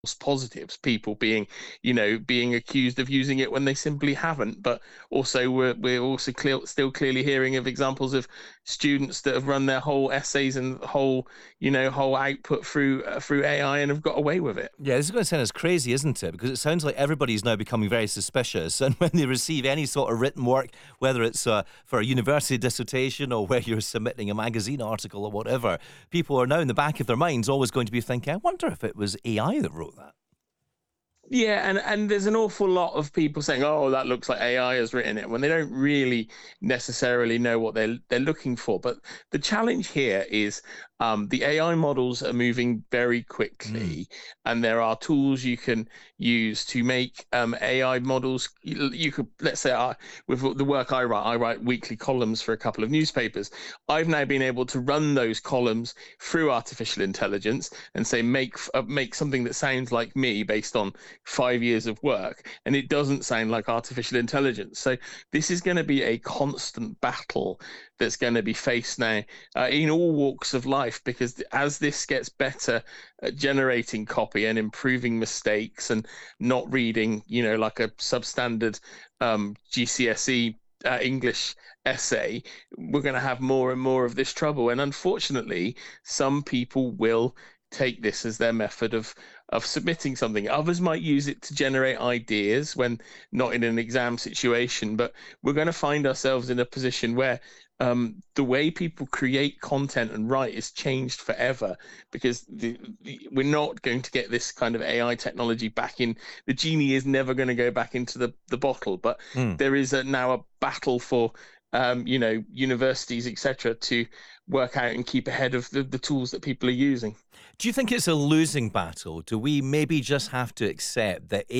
positives, people being, being accused of using it when they simply haven't. But also, we're also still clearly hearing of examples of students that have run their whole essays and whole output through AI and have got away with it. Yeah, this is going to sound as crazy, isn't it? Because it sounds like everybody's now becoming very suspicious. And when they receive any sort of written work, whether it's for a university dissertation or where you're submitting a magazine article or whatever, people are now in the back of their minds always going to be thinking, I wonder if it was AI that wrote that. Yeah, and there's an awful lot of people saying, "Oh, that looks like AI has written it," when they don't really necessarily know what they're looking for. But the challenge here is the AI models are moving very Mm. quickly, and there are tools you can use to make AI models. You could, let's say, with the work I write weekly columns for a couple of newspapers. I've now been able to run those columns through artificial intelligence and say make something that sounds like me based on 5 years of work, and it doesn't sound like artificial intelligence. So this is going to be a constant battle that's going to be faced now in all walks of life, because as this gets better at generating copy and improving mistakes and not reading, like a substandard GCSE English essay, we're going to have more and more of this trouble. And unfortunately, some people will take this as their method of submitting something. Others might use it to generate ideas when not in an exam situation. But we're going to find ourselves in a position where the way people create content and write is changed forever, because we're not going to get this kind of AI technology back in. The genie is never going to go back into the bottle, but Mm. there is now a battle for universities, etc., to work out and keep ahead of the tools that people are using. Do you think it's a losing battle? Do we maybe just have to accept that